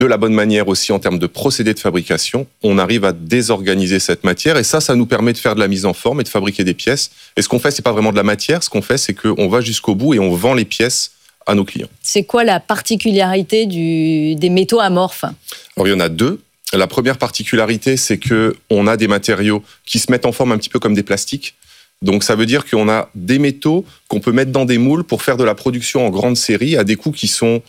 de la bonne manière aussi en termes de procédé de fabrication, on arrive à désorganiser cette matière et ça nous permet de faire de la mise en forme et de fabriquer des pièces. Et ce qu'on fait, c'est pas vraiment de la matière, ce qu'on fait, c'est qu'on va jusqu'au bout et on vend les pièces à nos clients. C'est quoi la particularité des métaux amorphes ? Alors il y en a deux. La première particularité, c'est qu'on a des matériaux qui se mettent en forme un petit peu comme des plastiques. Donc ça veut dire qu'on a des métaux qu'on peut mettre dans des moules pour faire de la production en grande série à des coûts qui sont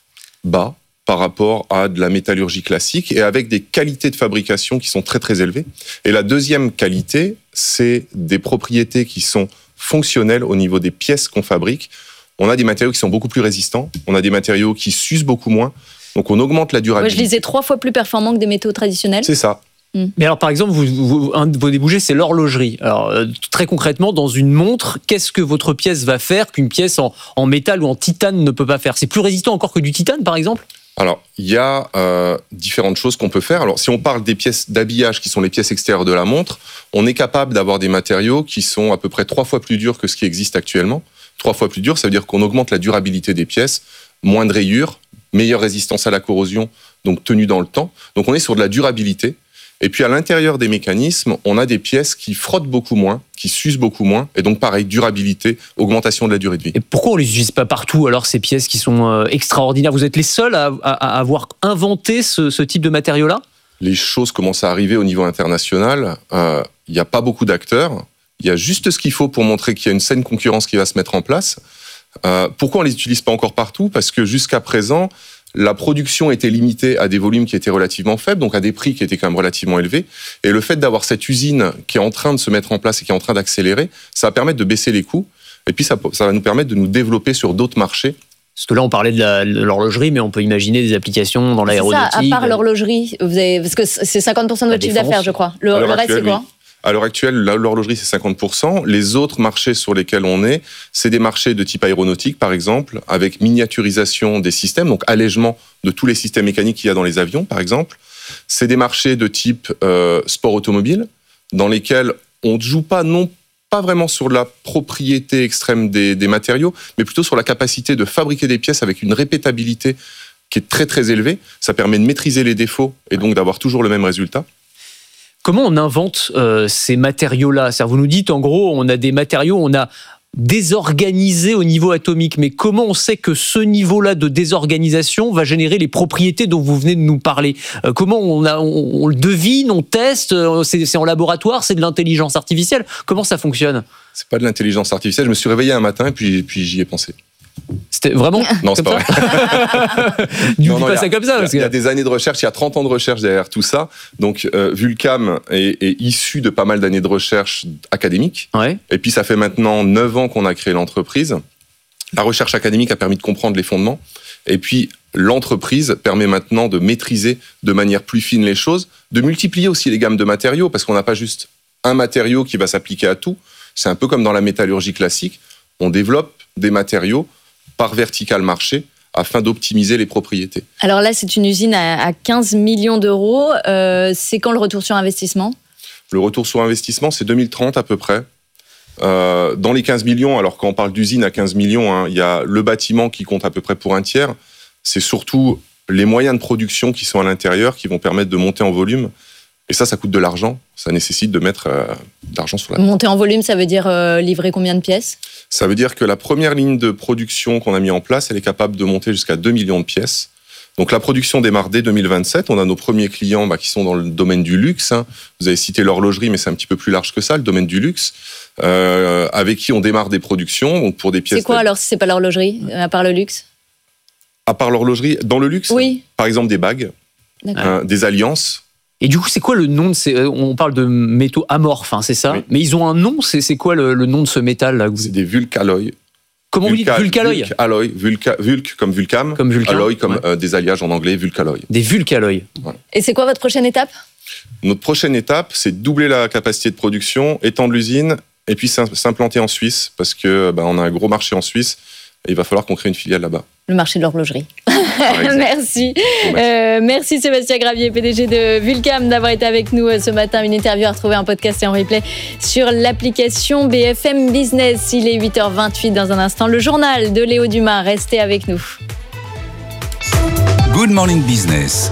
bas par rapport à de la métallurgie classique et avec des qualités de fabrication qui sont très très élevées. Et la deuxième qualité, c'est des propriétés qui sont fonctionnelles au niveau des pièces qu'on fabrique. On a des matériaux qui sont beaucoup plus résistants, on a des matériaux qui s'usent beaucoup moins, donc on augmente la durabilité. Je lisais 3 fois plus performant que des métaux traditionnels. C'est ça. Mais alors, par exemple, un de vos débouchés, c'est l'horlogerie. Alors, très concrètement, dans une montre, qu'est-ce que votre pièce va faire qu'une pièce en métal ou en titane ne peut pas faire ? C'est plus résistant encore que du titane, par exemple ? Alors, il y a différentes choses qu'on peut faire. Alors, si on parle des pièces d'habillage, qui sont les pièces extérieures de la montre, on est capable d'avoir des matériaux qui sont à peu près 3 fois plus durs que ce qui existe actuellement. 3 fois plus dur, ça veut dire qu'on augmente la durabilité des pièces, moins de rayures, meilleure résistance à la corrosion, donc tenue dans le temps. Donc, on est sur de la durabilité. Et puis à l'intérieur des mécanismes, on a des pièces qui frottent beaucoup moins, qui s'usent beaucoup moins, et donc pareil, durabilité, augmentation de la durée de vie. Et pourquoi on ne les utilise pas partout alors, ces pièces qui sont extraordinaires ? Vous êtes les seuls à avoir inventé ce type de matériau-là ? Les choses commencent à arriver au niveau international. Il n'y a pas beaucoup d'acteurs. Il y a juste ce qu'il faut pour montrer qu'il y a une saine concurrence qui va se mettre en place. Pourquoi on ne les utilise pas encore partout ? Parce que jusqu'à présent, la production était limitée à des volumes qui étaient relativement faibles, donc à des prix qui étaient quand même relativement élevés. Et le fait d'avoir cette usine qui est en train de se mettre en place et qui est en train d'accélérer, ça va permettre de baisser les coûts. Et puis ça va nous permettre de nous développer sur d'autres marchés. Parce que là, on parlait de l'horlogerie, mais on peut imaginer des applications dans l'aéronautique. C'est ça, à part l'horlogerie, parce que c'est 50% de votre chiffre d'affaires, je crois. Le reste, c'est quoi ? À l'heure actuelle, l'horlogerie, c'est 50%. Les autres marchés sur lesquels on est, c'est des marchés de type aéronautique, par exemple, avec miniaturisation des systèmes, donc allègement de tous les systèmes mécaniques qu'il y a dans les avions, par exemple. C'est des marchés de type sport automobile, dans lesquels on ne joue pas vraiment sur la propriété extrême des matériaux, mais plutôt sur la capacité de fabriquer des pièces avec une répétabilité qui est très très élevée. Ça permet de maîtriser les défauts et donc d'avoir toujours le même résultat. Comment on invente ces matériaux-là ? C'est-à-dire, vous nous dites, en gros, on a des matériaux, on a désorganisé au niveau atomique. Mais comment on sait que ce niveau-là de désorganisation va générer les propriétés dont vous venez de nous parler ? Comment on le devine, on teste ? C'est en laboratoire, c'est de l'intelligence artificielle ? Comment ça fonctionne ? C'est pas de l'intelligence artificielle. Je me suis réveillé un matin et puis j'y ai pensé. C'était vraiment ? Non, c'est pas vrai. Dis pas ça comme ça. Il y a des années de recherche, il y a 30 ans de recherche derrière tout ça. Donc, Vulcam est issu de pas mal d'années de recherche académique. Ouais. Et puis, ça fait maintenant 9 ans qu'on a créé l'entreprise. La recherche académique a permis de comprendre les fondements. Et puis, l'entreprise permet maintenant de maîtriser de manière plus fine les choses, de multiplier aussi les gammes de matériaux, parce qu'on n'a pas juste un matériau qui va s'appliquer à tout. C'est un peu comme dans la métallurgie classique. On développe des matériaux par vertical marché afin d'optimiser les propriétés. Alors là, c'est une usine à 15 millions d'euros. C'est quand le retour sur investissement ? Le retour sur investissement, c'est 2030 à peu près. Dans les 15 millions, alors quand on parle d'usine à 15 millions, il y a le bâtiment qui compte à peu près pour un tiers. C'est surtout les moyens de production qui sont à l'intérieur qui vont permettre de monter en volume. Et ça coûte de l'argent. Ça nécessite de mettre de l'argent sur la table. Monter en volume, ça veut dire livrer combien de pièces ? Ça veut dire que la première ligne de production qu'on a mis en place, elle est capable de monter jusqu'à 2 millions de pièces. Donc la production démarre dès 2027. On a nos premiers clients qui sont dans le domaine du luxe. Vous avez cité l'horlogerie, mais c'est un petit peu plus large que ça, le domaine du luxe, avec qui on démarre des productions. Donc pour des pièces. C'est quoi alors si c'est pas l'horlogerie, à part le luxe ? À part l'horlogerie, dans le luxe, oui. Par exemple des bagues, des alliances. Et du coup, c'est quoi le nom de on parle de métaux amorphes, c'est ça ? Oui. Mais ils ont un nom, c'est quoi le nom de ce métal là ? C'est des vulcalloys. Comment vous dites vulcalloy ? Vulcalloy, vulc comme Vulcam, alloy comme des alliages en anglais, vulcalloy. Des vulcalloys. Voilà. Et c'est quoi votre prochaine étape ? Notre prochaine étape, c'est doubler la capacité de production, étendre l'usine et puis s'implanter en Suisse parce que on a un gros marché en Suisse et il va falloir qu'on crée une filiale là-bas. Le marché de l'horlogerie. Merci. Merci Sébastien Gravier, PDG de Vulcam, d'avoir été avec nous ce matin. Une interview à retrouver en podcast et en replay sur l'application BFM Business. Il est 8h28 dans un instant. Le journal de Léo Dumas. Restez avec nous. Good Morning Business.